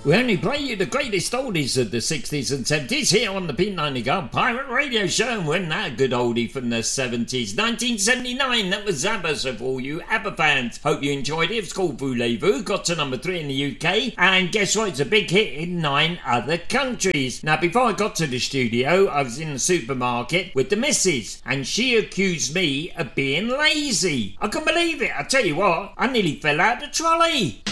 We only play you the greatest oldies of the 60s and 70s here on the Pete Nightingale Pirate Radio Show. And when that good oldie from the 70s, 1979, that was ABBA. So for all you ABBA fans, hope you enjoyed it. It's called Voulez-Vous, got to number 3 in the UK, and guess what? It's a big hit in 9 other countries. Now, before I got to the studio, I was in the supermarket with the missus, and she accused me of being lazy. I couldn't believe it. I tell you what, I nearly fell out the trolley.